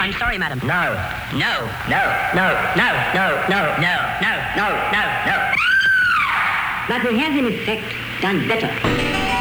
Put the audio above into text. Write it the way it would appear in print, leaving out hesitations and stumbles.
I'm sorry, madam. No. No. No. No. No. No. No. No. No. No. No. No. But it has in effect done better.